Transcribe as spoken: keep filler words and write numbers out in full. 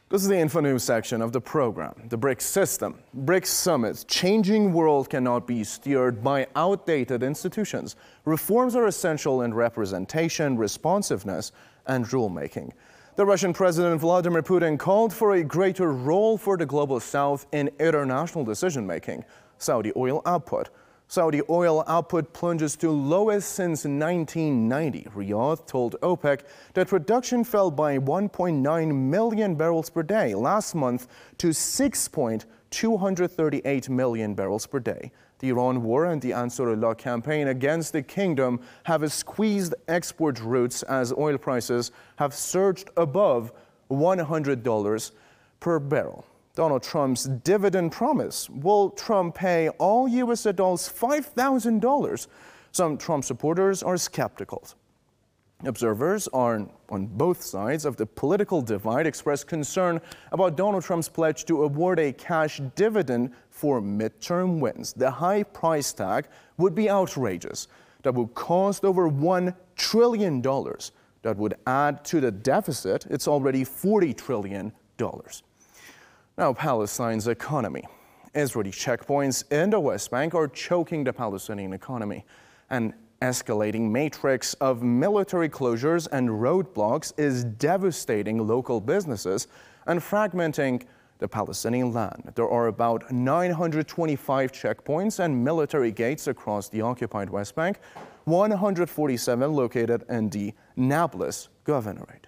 This is the Info News section of the program. The BRICS system. BRICS summits. Changing world cannot be steered by outdated institutions. Reforms are essential in representation, responsiveness, and rulemaking. The Russian President Vladimir Putin called for a greater role for the Global South in international decision-making. Saudi oil output. Saudi oil output plunges to lowest since nineteen ninety. Riyadh told OPEC that production fell by one point nine million barrels per day last month to six point two three eight million barrels per day. The Iran war and the Ansarullah campaign against the kingdom have squeezed export routes as oil prices have surged above one hundred dollars per barrel. Donald Trump's dividend promise. Will Trump pay all U S adults five thousand dollars? Some Trump supporters are skeptical. Observers are on both sides of the political divide express concern about Donald Trump's pledge to award a cash dividend for midterm wins. The high price tag would be outrageous. That would cost over one trillion dollars. That would add to the deficit. It's already forty trillion dollars. Now, Palestine's economy. Israeli checkpoints in the West Bank are choking the Palestinian economy. An escalating matrix of military closures and roadblocks is devastating local businesses and fragmenting the Palestinian land. There are about nine hundred twenty-five checkpoints and military gates across the occupied West Bank, one hundred forty-seven located in the Nablus Governorate.